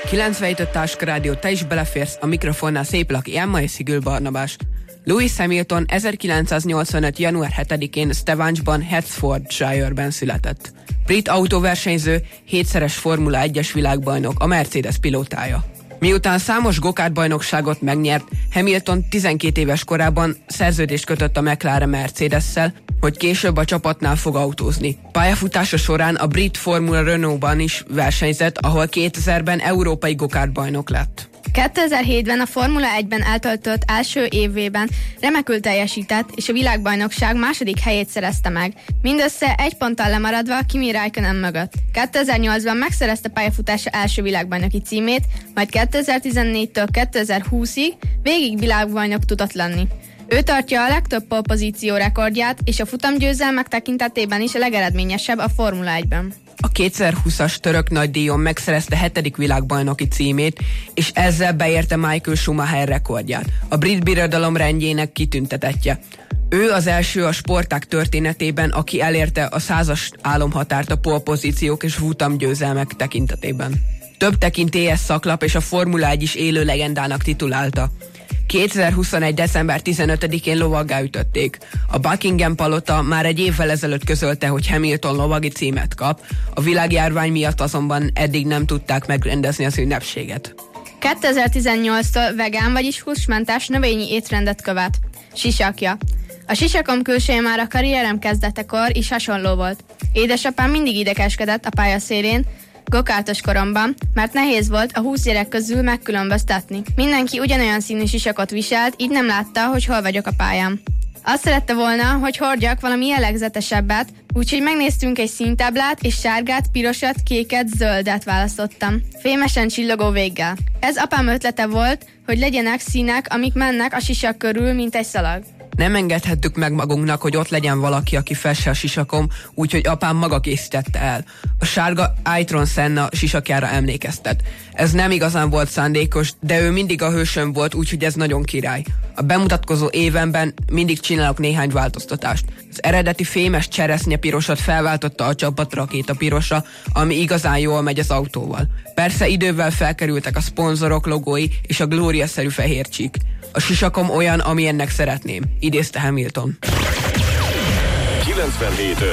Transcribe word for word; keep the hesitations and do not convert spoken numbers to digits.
kilencvenhét Táska Rádió, te is beleférsz, a mikrofonnál szép laki Emma és Szigül Barnabás. Lewis Hamilton ezerkilencszáznyolcvanöt. január hetedikén Stavangsban, Hertfordshire-ben született. Brit autóversenyző, hétszeres Formula egyes világbajnok, a Mercedes pilótája. Miután számos gokártbajnokságot megnyert, Hamilton tizenkét éves korában szerződést kötött a McLaren Mercedes-szel, hogy később a csapatnál fog autózni. Pályafutása során a brit Formula Renault-ban is versenyzett, ahol kétezerben európai gokártbajnok lett. kétezer-hétben a Formula egyben eltöltött első évében remekül teljesített, és a világbajnokság második helyét szerezte meg, mindössze egy ponttal lemaradva Kimi Räikkönen mögött. kétezer-nyolcban megszerezte pályafutása első világbajnoki címét, majd kétezer-tizennégytől kétezer-húszig végig világbajnok tudott lenni. Ő tartja a legtöbb polpozíció rekordját, és a futamgyőzelmek tekintetében is a legeredményesebb a Formula egyben. A kétezer-húszas török nagydíjon megszerezte hetedik világbajnoki címét, és ezzel beérte Michael Schumacher rekordját, a brit birodalom rendjének kitüntetettje. Ő az első a sportág történetében, aki elérte a százas álomhatárt a polpozíciók és futamgyőzelmek tekintetében. Több tekintélyes szaklap és a Formula egy is élő legendának titulálta. kétezer-huszonegy. december tizenötödikén lovaggá ütötték. A Buckingham palota már egy évvel ezelőtt közölte, hogy Hamilton lovagi címet kap, a világjárvány miatt azonban eddig nem tudták megrendezni az ünnepséget. kétezer-tizennyolctól vegán, vagyis húsmentes növényi étrendet követ. Sisakja. A sisakom külsője már a karrierem kezdetekor is hasonló volt. Édesapám mindig idegeskedett a pályaszélén, gokártos koromban, mert nehéz volt a húsz gyerek közül megkülönböztetni. Mindenki ugyanolyan színű sisakot viselt, így nem látta, hogy hol vagyok a pályán. Azt szerette volna, hogy hordjak valami jellegzetesebbet, úgyhogy megnéztünk egy színtáblát, és sárgát, pirosat, kéket, zöldet választottam. Fémesen csillogó véggel. Ez apám ötlete volt, hogy legyenek színek, amik mennek a sisak körül, mint egy szalag. Nem engedhettük meg magunknak, hogy ott legyen valaki, aki fesse a sisakom, úgyhogy apám maga készítette el. A sárga Ayrton Senna sisakjára emlékeztet. Ez nem igazán volt szándékos, de ő mindig a hősöm volt, úgyhogy ez nagyon király. A bemutatkozó évemben mindig csinálok néhány változtatást. Az eredeti fémes cseresznye pirosat felváltotta a csapat rakéta pirosra, ami igazán jól megy az autóval. Persze idővel felkerültek a szponzorok logói és a glóriaszerű fehér csík. A sisakom olyan, amilyennek szeretném, idézte Hamilton. kilencvenhét